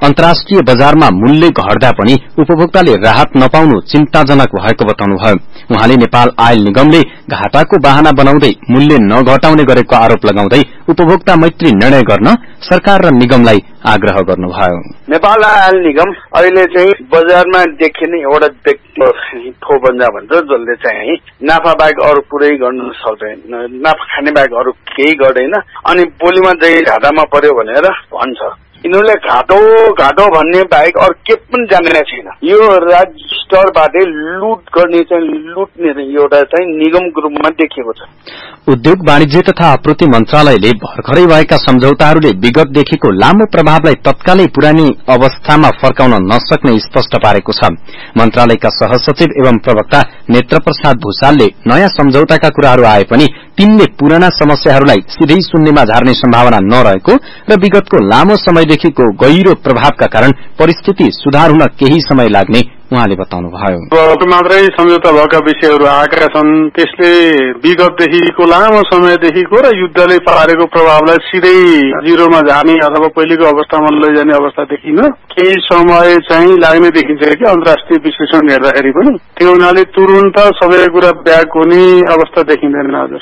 अन्तर्राष्ट्रिय बजारमा मूल्य घट्दा पनि उपभोक्ताले राहत नपाउनु चिन्ताजनक भएको बताउनुभयो। उहाँले नेपाल आयल निगमले घाटाको बहाना बनाउँदै मूल्य नघटाउने गरेको आरोप लगाउँदै उपभोक्ता मैत्री निर्णय गर्न सरकार र निगमलाई आग्रह गर्नुभयो। नेपाल आयल निगम अहिले चाहिँ बजारमा देखिने एउटा व्यक्ति ठोबन्जा भन्छ, जसले चाहिँ नाफा बाहेक अरू पुरै गर्न सक्दैन, नाफा खाने बाहेक अरू केही गर्दैन, अनि बोलीमा चाहिँ घाटामा पर्यो भनेर भन्छ। यिनीहरूले घाटो भन्ने बाहेक अरू के पनि जानेन छैन। यो राज्य स्तरबाटै लुट गर्ने चाहिँ लुट्ने एउटा चाहिँ निगमको रूपमा देखिएको छ। उद्योग वाणिज्य तथा आपूर्ति मन्त्रालयले भर्खरै भएका सम्झौताहरूले विगतदेखिको लामो प्रभावलाई तत्कालै पुरानी अवस्थामा फर्काउन नसक्ने स्पष्ट पारेको छ। मन्त्रालयका सहसचिव एवं प्रवक्ता नेत्र प्रसाद भूषालले नयाँ सम्झौताका कुराहरू आए पनि तिनले पुराना समस्याहरूलाई सिधै शून्यमा झार्ने सम्भावना नरहेको र विगतको लामो समयदेखिको गहिरो प्रभावका कारण परिस्थिति सुधार हुन केही समय लाग्ने उहाँले बताउनुभयो। मात्रै सम्झौता भएका विषयहरू आएका छन्, त्यसले विगतदेखिको लामो समयदेखिको र युद्धले पारेको प्रभावलाई सिधै जिरोमा झार्ने अथवा पहिलेको अवस्थामा लैजाने अवस्था देखिन केही समय चाहिँ लाग्ने देखिन्छ कि अन्तर्राष्ट्रिय विश्लेषण हेर्दाखेरि पनि। त्यो हुनाले तुरुन्त सबै कुरा ब्याक हुने अवस्था देखिँदैन। हजुर,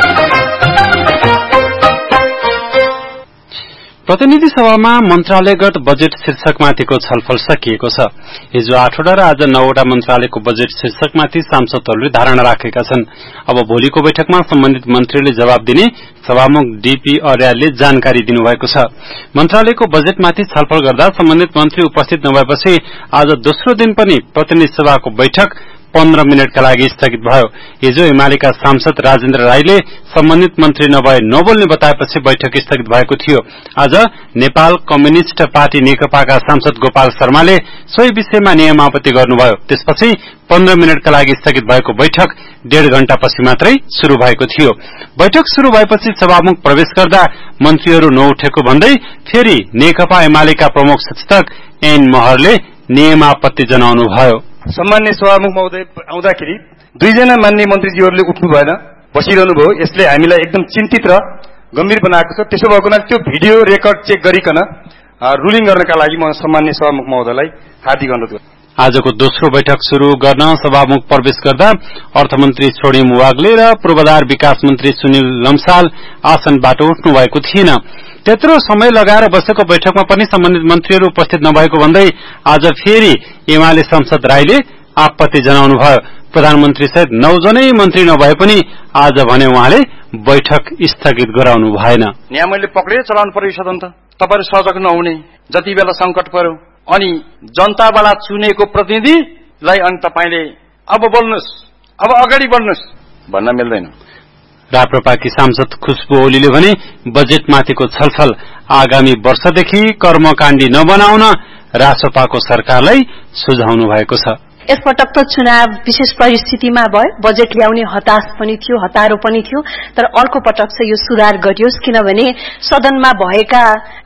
प्रतिनिधि सभामा मन्त्रालयगत बजेट शीर्षकमाथिको छलफल सकिएको छ। हिजो 8वटा र आज 9वटा मन्त्रालयको बजेट शीर्षकमाथि सांसदहरूले धारणा राखेका छन्। अब भोलिको बैठकमा सम्बन्धित मन्त्रीले जवाब दिने सभामुख डीपी अर्यालले जानकारी दिनुभएको छ। मन्त्रालयको बजेटमाथि छलफल गर्दा सम्बन्धित मन्त्री उपस्थित नभएपछि आज दोस्रो दिन पनि प्रतिनिधि सभाको बैठक 15 मिनटका लागि स्थगित भयो। हिजो एमालेका सांसद राजेन्द्र राईले सम्बन्धित मन्त्री नभए नबोल्ने बताएपछि बैठक स्थगित भएको थियो। आज नेपाल कम्युनिष्ट पार्टी नेकपाका सांसद गोपाल शर्माले सोही विषयमा नियम आपत्ति गर्नुभयो। त्यसपछि 15 मिनटका लागि स्थगित भएको बैठक 1.5 घण्टापछि मात्रै शुरू भएको थियो। बैठक शुरू भएपछि सभामुख प्रवेश गर्दा मन्त्रीहरू नउठेको भन्दै फेरि नेकपा एमालेका प्रमुख सचेतक एन महरले नियम आपत्ति जनाउनुभयो। सम्मान्य सभामुख महोदय आउँदाखेरि 2 जना मान्य मन्त्रीजीहरूले उठ्नु भएन, बसिरहनु भयो। यसले हामीलाई एकदम चिन्तित र गम्भीर बनाएको छ। त्यसो भएको हुनाले त्यो भिडियो रेकर्ड चेक गरिकन रुलिङ गर्नका लागि म सम्मान्य सभामुख महोदयलाई हार्दिक अनुरोध गर्छु। आजको दोस्रो बैठक शुरू गर्न सभामुख प्रवेश गर्दा अर्थमन्त्री छोडिम वाग्ले र पूर्वाधार विकास मन्त्री सुनिल लम्साल आसनबाट उठ्नु भएको थिएन। त्यत्रो समय लगाएर बसेको बैठकमा पनि सम्बन्धित मन्त्रीहरू उपस्थित नभएको भन्दै आज फेरि एमाले सांसद राईले आपत्ति जनाउनुभयो। प्रधानमन्त्री सहित 9 जनै मन्त्री नभए पनि आज भने उहाँले बैठक स्थगित गराउनु भएन। नियमले पक्रेर चलाउनु पर्यो सदन त। तपाईहरु सजग नहुने, जति बेला संकट पर्यो अनि जनताबाट चुनेको प्रतिनिधिलाई अनि तपाईले अब बोल्नुस्, अब अगाडि बढ्नुस् भन्न मिल्दैन। राप्रपाकी सांसद खुशबु ओलीले भने बजेटमाथिको छलफल आगामी वर्षदेखि कर्मकाण्डी नबनाउन रासोपाको सरकारलाई सुझाउनु भएको छ। यसपटक त चुनाव विशेष परिस्थितिमा भयो, बजेट ल्याउने हताश पनि थियो, हतारो पनि थियो, तर अर्को पटक चाहिँ यो सुधार गरियोस्, किनभने सदनमा भएका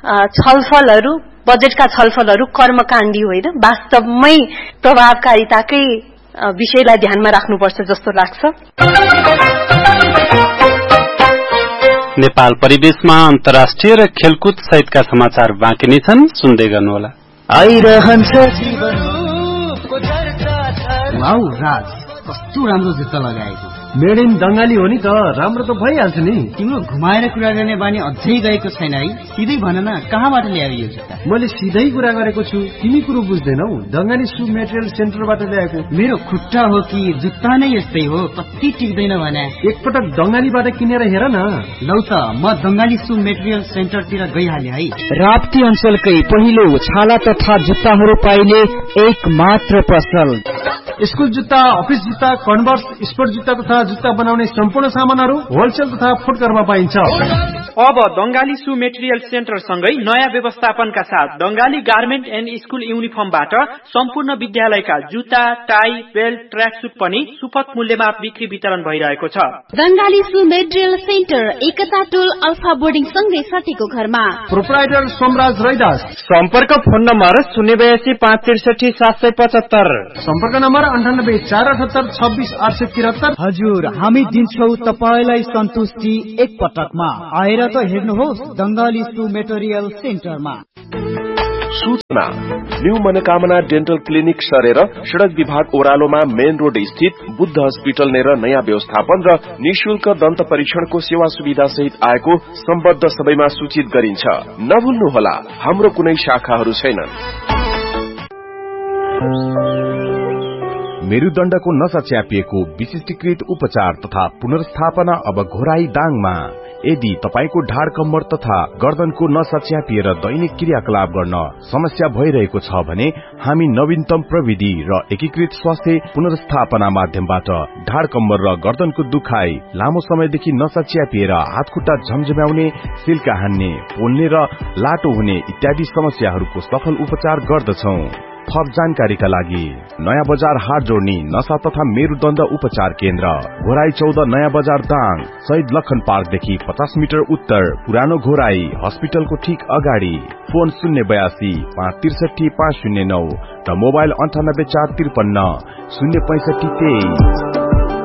छलफलहरू, बजेटका छलफलहरू कर्मकाण्डी होइन, वास्तवमै प्रभावकारिताकै विषयलाई ध्यानमा राख्नुपर्छ जस्तो लाग्छ। नेपाल परिवेशमा अन्तर्राष्ट्रिय र खेलकुद सहितका समाचार बाँकी नै छन्, सुन्दै गर्नुहोला। वाउ राज, कस्तो राम्रो जुत्ता लगाएको। मेड इन बंगाली हो नि त, राम्रो त भइहाल्छ नि। तिम्रो घुमाएर कुरा गर्ने बानी अझै गएको छैन है? सिधै भन न, कहाँबाट ल्यायो यो जुत्ता? मैले सिधै कुरा गरेको छु, तिमी कुरो बुझ्दैनौ। बंगाली सु मेटेरियल सेन्टरबाट ल्याएको। मेरो खुट्टा हो कि जुत्ता नै यस्तै हो, कति टिक्दैन भने। एकपटक बंगालीबाट किनेर हेर न। लौ त, म बंगाली सु मेटेरियल सेन्टरतिर गइहाले है। राप्ती अञ्चलकै पहिलो छाला तथा जुत्ताहरू पाइने एक मात्र पसल। स्कुल जुत्ता, अफिस जुत्ता, कन्भर्स, स्पोर्ट जुत्ता तथा जुत्ता बनाउने सम्पूर्ण सामानहरू होलसेल तथा फुटकरमा पाइन्छ। अब दंगाली सु मेटेरियल सेन्टर सँगै नयाँ व्यवस्थापनका साथ दंगाली गार्मेन्ट एन्ड स्कुल युनिफर्मबाट सम्पूर्ण विद्यालयका जुत्ता, टाई, बेल्ट, ट्र्याक सुट पनि सुपथ मूल्यमा बिक्री वितरण भइरहेको छ। दंगाली सु मेटेरियल सेन्टर एकता टोल अल्फा बोर्डिङ सँगै साथीको घरमा। प्रोप्राइटर सोमराज रैदास। सम्पर्क फोन नम्बर 082 563 775। सम्पर्क नम्बर 98 478 26 873। हजुर, हामी दिन्छौ तपाईलाई सन्तुष्टि एक पटकमा। आएर त हेर्नुहोस् दंगाली सु मेटेरियल सेन्टरमा। सूचना न्यू मनोकामना डेन्टल क्लिनिक सरेर सड़क विभाग ओह्रालोमा मेन रोड स्थित बुद्ध हस्पिटल नेर नयाँ व्यवस्थापन र निशुल्क दन्त परीक्षणको सेवा सुविधा सहित आएको सम्बद्ध सबैमा सूचित गरिन्छ। नभुल्नुहोला, हाम्रो कुनै शाखाहरू छैनन्। मेरुदण्डको नसा च्यापिएको विशिष्टीकृत उपचार तथा पुनर्स्थापना अब घोराई दाङमा। यदि तपाईको ढाड कम्मर तथा गर्दनको नसा च्यापिएर दैनिक क्रियाकलाप गर्न समस्या भइरहेको छ भने हामी नवीनतम प्रविधि र एकीकृत स्वास्थ्य पुनर्स्थापना माध्यमबाट ढाड कम्मर र गर्दनको दुखाइ, लामो समयदेखि नसा च्यापिएर हातखुट्टा झमझम्याउने, सिल्का हान्ने, पोल्ने र लाटो हुने इत्यादि समस्याहरूको सफल उपचार गर्दछौं। थप जानकारीका लागि नयाँ बजार हाट जोड्नी नशा तथा मेरुदण्ड उपचार केन्द्र, घोराई 14 नयाँ बजार दाङ, शहीद लखन पार्कदेखि 50 मिटर उत्तर, पुरानो घोराई हस्पिटलको ठीक अगाडि। फोन 082 563 509 र मोबाइल 98 453 065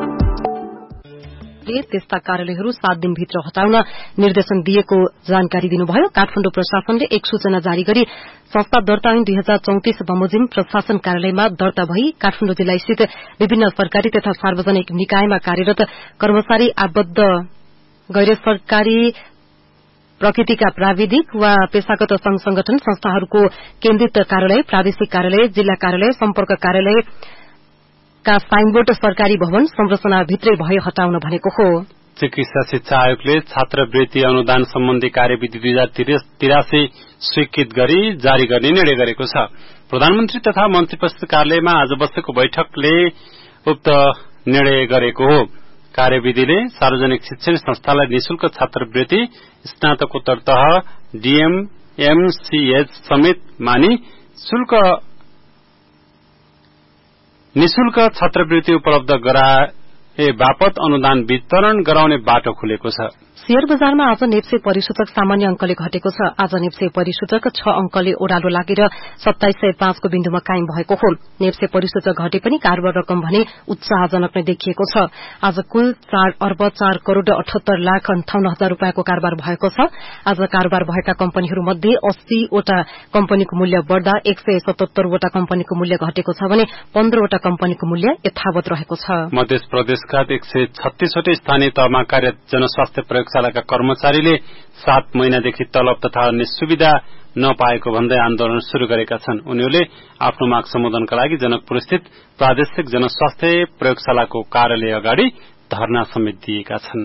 23। त्यस्ता कार्यालयहरू 7 दिनभित्र हटाउन निर्देशन दिएको जानकारी दिनुभयो। काठमाडौँ प्रशासनले एक सूचना जारी गरी संस्था दर्ता ऐन 2034 बमोजिम प्रशासन कार्यालयमा दर्ता भई काठमाडौँ जिल्ला स्थित विभिन्न सरकारी तथा सार्वजनिक निकायमा कार्यरत कर्मचारी, आबद्ध गैर सरकारी प्रकृतिका प्राविधिक वा पेशागत संघ संगठन संस्थाहरूको केन्द्रित कार्यालय, प्रादेशिक कार्यालय, जिल्ला कार्यालय, सम्पर्क कार्यालय का साइनबोर्ड, सरकारी भवन संरचना भित्रै भए हटाउन भनेको हो। चिकित्सा शिक्षा आयोगले छात्रवृत्ति अनुदान सम्बन्धी कार्यविधि 2083 स्वीकृत गरी जारी गर्ने निर्णय गरेको छ। प्रधानमन्त्री तथा मन्त्री परिषद कार्यालयमा आज बसेको बैठकले उक्त निर्णय गरेको हो। कार्यविधिले सार्वजनिक शिक्षण संस्थालाई निशुल्क छात्रवृत्ति, स्नातकोत्तर तह, डीएम, एमसीएच समेत मानि निशुल्क छात्रवृत्ति उपलब्ध गराए बापत अनुदान वितरण गराउने बाटो खुलेको छ। शेयर बजारमा आज नेप्से परिसूचक सामान्य अंकले घटेको छ। आज नेप्से परिसूचक 6 अंकले ओह्रालो लागेर 2705 को बिन्दुमा कायम भएको हो। नेप्से परिसूचक घटे पनि कारोबार रकम भने उत्साहजनक नै देखिएको छ। आज कुल 4 अर्ब 4 करोड़ 78 लाख 58 हजार रूपियाँको कारोबार भएको छ। आज कारोबार भएका कम्पनीहरू मध्ये 80 वटा कम्पनीको मूल्य बढ़दा 177 वटा कम्पनीको मूल्य घटेको छ भने 15 वटा कम्पनीको मूल्य यथावत रहेको छ। मध्य प्रदेशका 136 वटा स्थानीय तहमा कार्यरत जनस्वास्थ्य प्रयोगशालाका कर्मचारीले 7 महिनादेखि तलब तथा अन्य सुविधा नपाएको भन्दै आन्दोलन शुरू गरेका छन्। उनीहरूले आफ्नो माग सम्बोधनका लागि जनकपुर स्थित प्रादेशिक जनस्वास्थ्य प्रयोगशालाको कार्यालय अगाडि धरना समेत दिएका छन्।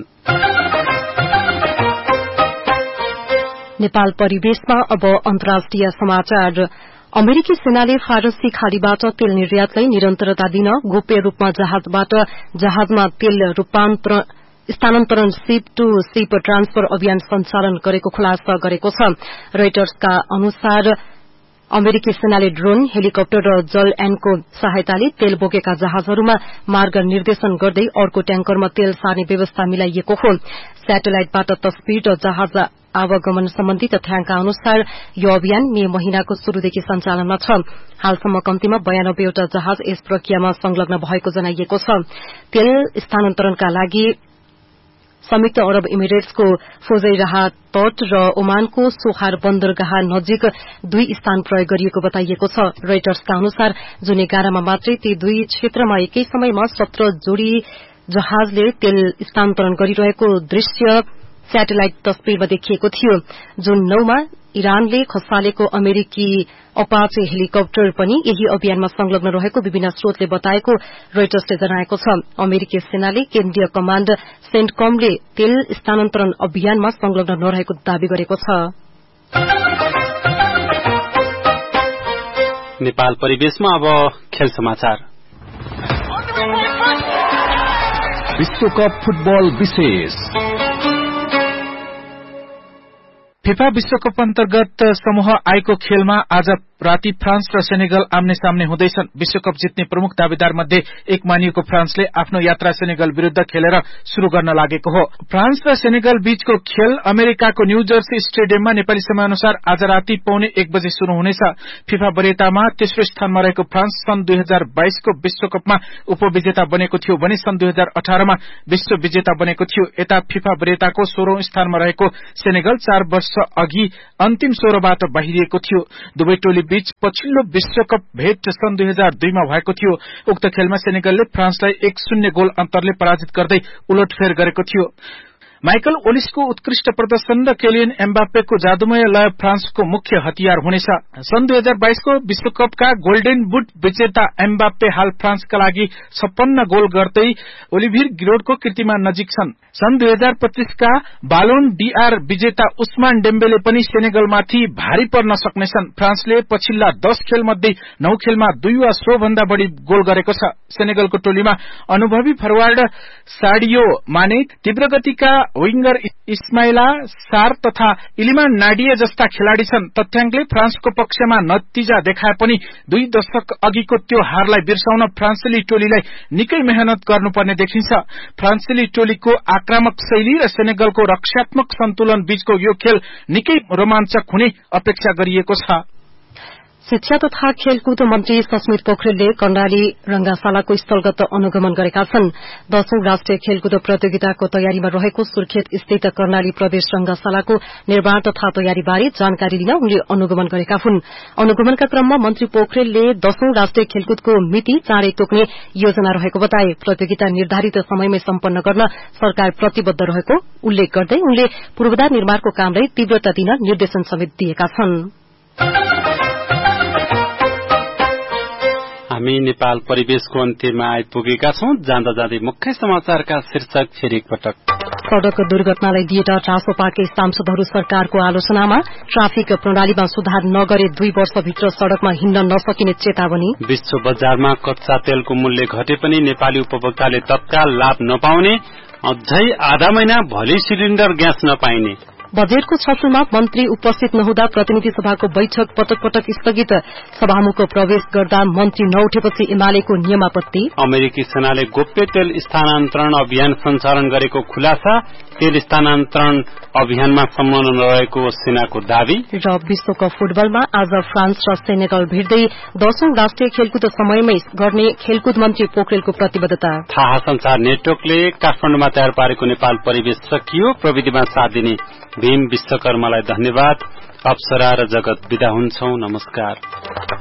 नेपाल परिवेशमा अब अन्तर्राष्ट्रिय समाचार। अमेरिकी सेनाले फारसी खाड़ीबाट तेल निर्यातलाई निरन्तरता दिन गोप्य रूपमा जहाजबाट जहाजमा तेल स्थानान्तरण शिप टू शिप ट्रान्सफर अभियान सञ्चालन गरेको खुलासा गरेको छ। रोइटर्सका अनुसार अमेरिकी सेनाले ड्रोन, हेलिकप्टर र जलयानको सहायताले तेल बोकेका जहाजहरूमा मार्ग निर्देशन गर्दै अर्को ट्याङ्करमा तेल सार्ने व्यवस्था मिलाइएको हो। स्याटेलाइटबाट तस्बिर र जहाज आवागमन सम्बन्धी तथ्याङ्कका अनुसार यो अभियान मे महिनाको शुरूदेखि सञ्चालनमा छ। हालसम्म कम्तीमा 92 वटा जहाज यस प्रक्रियामा संलग्न भएको जनाइएको छ। तेल स्थानान्तरणका लागि संयुक्त अरब इमिरेट्सको फुजैराह तट र ओमानको सोहार बन्दरगाह नजिक 2 स्थान प्रयोग गरिएको बताइएको छ। रोइटर्सका अनुसार जुन 11 मा मात्रै ती 2 क्षेत्रमा एकै समयमा 17 जोड़ी जहाजले तेल स्थानान्तरण गरिरहेको दृश्य स्याटेलाइट तस्बिरमा देखिएको थियो। जुन 9 मा इरानले खसालेको अमेरिकी अपाचे हेलिकप्टर पनि यही अभियानमा संलग्न रहेको विभिन्न स्रोतले बताएको रोइटर्सले जनाएको छ। अमेरिकी सेनाले केन्द्रीय कमाण्ड सेन्टकमले तेल स्थानान्तरण अभियानमा संलग्न नरहेको दावी गरेको छ। नेपाल परिवेशमा अब खेल समाचार। विश्वकप फुटबल विशेष। फिफा विश्वकप अन्तर्गत समूह आएको खेलमा आज राति फ्रान्स र सेनेगल आम्ने सामने हुँदैछन्। विश्वकप जित्ने प्रमुख दावेदार मध्ये एक मानिएको फ्रान्सले आफ्नो यात्रा सेनेगल विरूद्ध खेलेर शुरू गर्न लागेको हो। फ्रान्स र सेनेगल बीचको खेल अमेरिकाको न्यू जर्सी स्टेडियममा नेपाली समय अनुसार आज राति 1:15 बजे शुरू हुनेछ। फिफा वरियतामा तेस्रो स्थानमा रहेको फ्रान्स सन् 2022 को विश्वकपमा उपविजेता बनेको थियो भने सन् 2018 मा विश्व विजेता बनेको थियो। यता फिफा वरियताको 16औं स्थानमा रहेको सेनेगल 4 वर्ष वर्ष अघि अन्तिम 16बाट बाहिरिएको थियो। दुवै टोली बीच पछिल्लो विश्वकप भेट सन् 2002 मा भएको थियो। उक्त खेलमा सेनेगलले फ्रान्सलाई 1-0 गोल अन्तरले पराजित गर्दै उलटफेर गरेको थियो। माइकल ओलिसको उत्कृष्ट प्रदर्शन र केलियन एम्बाप्पेको जादुमय लय फ्रान्सको मुख्य हतियार हुनेछ। सन् 2022 को विश्वकपका गोल्डन बुट विजेता एम्बाप्पे हाल फ्रान्सका लागि 56 गोल गर्दै ओलिभिर गिरोडको कीर्तिमा नजिक छन्। सन् 2025 का बालोन डीआर विजेता उस्मान डेम्बेले पनि सेनेगलमाथि भारी पर्न सक्नेछन्। फ्रान्सले पछिल्ला 10 खेल मध्ये 9 खेलमा 2 वा सो भन्दा बढ़ी गोल गरेको छ। सेनेगलको टोलीमा अनुभवी फरवार्ड साडियो माने, तीव्र गतिका विंगर इस्माइला सार तथा इलिमान नाडिए जस्ता खेलाड़ी छन्। तथ्याङ्कले फ्रान्सको पक्षमा नतिजा देखाए पनि 2 दशक अघिको त्यो हारलाई बिर्साउन फ्रान्सेली टोलीलाई निकै मेहनत गर्नुपर्ने देखिन्छ। फ्रान्सेली टोलीको आक्रामक शैली र सेनेगलको रक्षात्मक सन्तुलन बीचको यो खेल निकै रोमाञ्चक हुने अपेक्षा गरिएको छ। शिक्षा तथा खेलकुद मन्त्री सस्मित पोखरेलले कर्णाली रंगाशालाको स्थलगत अनुगमन गरेका छन्। 10औं राष्ट्रिय खेलकुद प्रतियोगिताको तयारीमा रहेको सुर्खेत स्थित कर्णाली प्रदेश रंगाशालाको निर्माण तथा तयारीबारे जानकारी लिन उनले अनुगमन गरेका हुन्। अनुगमनका क्रममा मन्त्री पोखरेलले 10औं राष्ट्रिय खेलकुदको मिति चाँडै तोक्ने योजना रहेको बताए। प्रतियोगिता निर्धारित समयमै सम्पन्न गर्न सरकार प्रतिबद्ध रहेको उल्लेख गर्दै उनले पूर्वाधार निर्माणको कामलाई तीव्रता दिन निर्देशन समेत दिएका छन्। हामी नेपाल परिवेशको अन्त्यमा आइपुगेका छौं। जाँदा जाँदै मुख्य समाचारका शीर्षक फेरि एकपटक। सड़क दुर्घटनालाई दिएटा चासो पाएका सांसदहरू सरकारको आलोचनामा। ट्राफिक प्रणालीमा सुधार नगरे 2 वर्षभित्र सड़कमा हिँड्न नसकिने चेतावनी। विश्व बजारमा कच्चा तेलको मूल्य घटे पनि नेपाली उपभोक्ताले तत्काल लाभ नपाउने। अझै आधा महिना भोलि सिलिण्डर ग्यास नपाइने। बजेटको छलफलमा मन्त्री उपस्थित नहुँदा प्रतिनिधि सभाको बैठक पटक पटक स्थगित। सभामुखको प्रवेश गर्दा मन्त्री नउठेपछि एमालेको नियमापत्ति। अमेरिकी सेनाले गोप्य तेल स्थानान्तरण अभियान सञ्चालन गरेको खुलासा। तेल स्थानान्तरण अभियानमा संलग्न रहेको सेनाको दावी। र विश्वकप फुटबलमा आज फ्रान्स र सेनेगल भिड्दै 10औं राष्ट्रिय खेलकुद समयमै गर्ने खेलकुद मन्त्री पोखरेलको प्रतिबद्धता। थाहा संचार नेटवर्कले काठमाडौँमा तयार पारेको नेपाल परिवेश सकियो। प्रविधिमा साथ दिने भीम विश्वकर्मालाई धन्यवाद। अप्सरा र जगत बिदा हुन्छौं। नमस्कार।